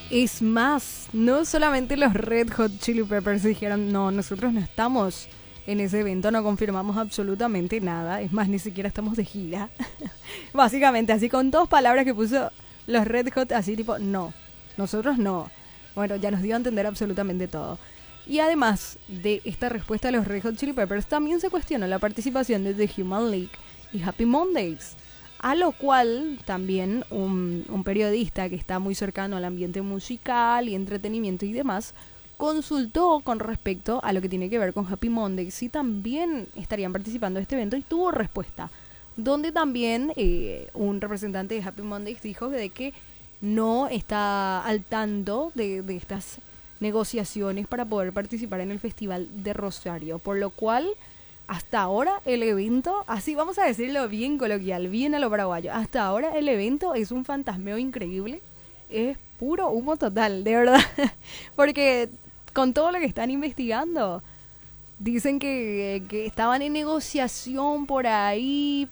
Es más, no solamente los Red Hot Chili Peppers dijeron, no, nosotros no estamos en ese evento, no confirmamos absolutamente nada. Es más, ni siquiera estamos de gira. Básicamente, así con dos palabras que puso los Red Hot, así tipo, no, nosotros no. Bueno, ya nos dio a entender absolutamente todo. Y además de esta respuesta a los Red Hot Chili Peppers, también se cuestionó la participación de The Human League y Happy Mondays. A lo cual también un periodista que está muy cercano al ambiente musical y entretenimiento y demás, consultó con respecto a lo que tiene que ver con Happy Mondays si también estarían participando de este evento y tuvo respuesta. Donde también un representante de Happy Mondays dijo de que no está al tanto de estas negociaciones para poder participar en el Festival de Rosario. Por lo cual, hasta ahora el evento, así vamos a decirlo bien coloquial, bien a lo paraguayo, hasta ahora el evento es un fantasmeo increíble, es puro humo total, de verdad, porque con todo lo que están investigando, dicen que estaban en negociación por ahí,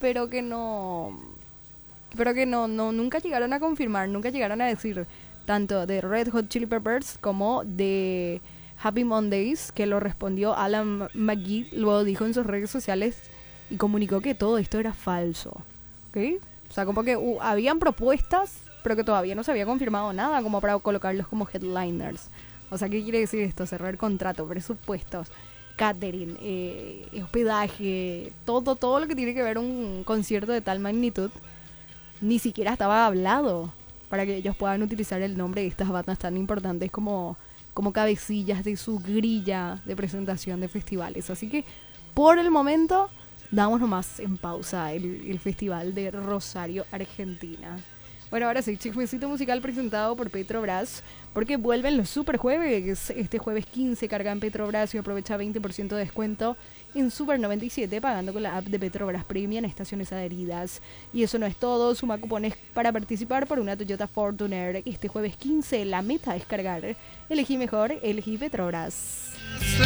pero que no, nunca llegaron a confirmar, nunca llegaron a decir, tanto de Red Hot Chili Peppers como de Happy Mondays, que lo respondió Alan McGee, luego dijo en sus redes sociales y comunicó que todo esto era falso. ¿Ok? O sea, como que habían propuestas, pero que todavía no se había confirmado nada como para colocarlos como headliners. O sea, ¿qué quiere decir esto? Cerrar contrato, presupuestos, catering, hospedaje, todo lo que tiene que ver un concierto de tal magnitud, ni siquiera estaba hablado para que ellos puedan utilizar el nombre de estas bandas tan importantes como cabecillas de su grilla de presentación de festivales. Así que por el momento damos nomás en pausa el Festival de Rosario, Argentina. Bueno, ahora sí, chismecito musical presentado por Petrobras, porque vuelven los super jueves. Este jueves 15 carga en Petrobras y aprovecha 20% de descuento en Super 97 pagando con la app de Petrobras Premium en estaciones adheridas. Y eso no es todo, suma cupones para participar por una Toyota Fortuner. Este jueves 15 la meta es cargar. Elegí mejor, elegí Petrobras.